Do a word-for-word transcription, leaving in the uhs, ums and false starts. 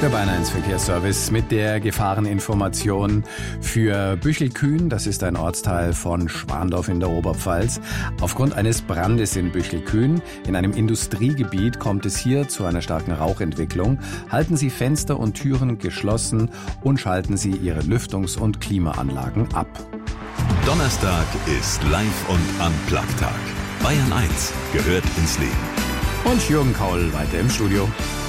Der Bayern eins Verkehrsservice mit der Gefahreninformation für Büchelkühn. Das ist ein Ortsteil von Schwandorf in der Oberpfalz. Aufgrund eines Brandes in Büchelkühn, in einem Industriegebiet, kommt es hier zu einer starken Rauchentwicklung. Halten Sie Fenster und Türen geschlossen und schalten Sie Ihre Lüftungs- und Klimaanlagen ab. Donnerstag ist Live- und Unplugged-Tag. Bayern eins gehört ins Leben. Und Jürgen Kaul weiter im Studio.